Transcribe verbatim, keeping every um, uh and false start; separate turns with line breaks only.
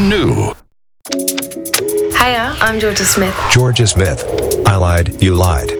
new.
Hiya, I'm Georgia Smith.
Georgia Smith. I lied, you lied.